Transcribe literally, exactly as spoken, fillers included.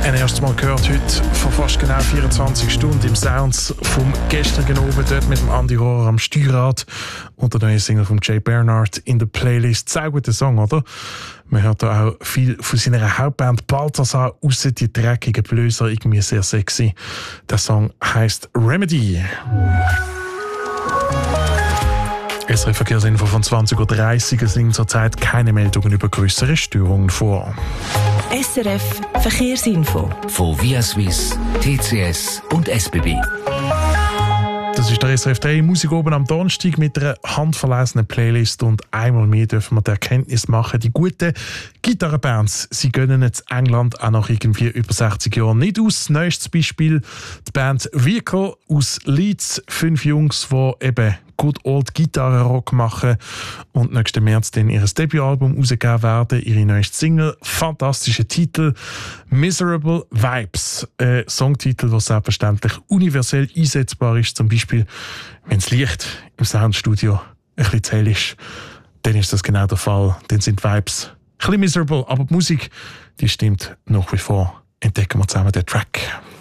Ein erstes Mal gehört heute vor fast genau vierundzwanzig Stunden im Sounds vom gestrigen Abend dort mit dem Andi Rohrer am Steuerrad und der neue Single von Jay Bernard in der Playlist. Sehr guter Song, oder? Man hört da auch viel von seiner Hauptband Balthasar raus, die dreckigen Blöser, irgendwie sehr sexy. Der Song heisst Remedy. S R F Verkehrsinfo von zwanzig Uhr dreißig. Es liegen zurzeit keine Meldungen über größere Störungen vor. S R F Verkehrsinfo von Via Suisse, T C S und S B B. Das ist der S R F drei Musik oben am Donnerstag mit einer handverlesenen Playlist und einmal mehr dürfen wir die Erkenntnis machen, die guten Gitarrenbands, sie gönnen jetzt England auch nach irgendwie über sechzig Jahren nicht aus. Neuestes Beispiel die Band Vehicle aus Leeds, fünf Jungs, die eben Good Old Gitarrenrock machen und nächsten März dann ihr Debütalbum rausgeben werden. Ihre neueste Single, fantastischer Titel, Miserable Vibes. Ein Songtitel, der selbstverständlich universell einsetzbar ist. Zum Beispiel, wenn das Licht im Soundstudio ein bisschen zu hell ist, dann ist das genau der Fall. Dann sind die Vibes ein bisschen miserable, aber die Musik, die stimmt nach wie vor. Entdecken wir zusammen den Track.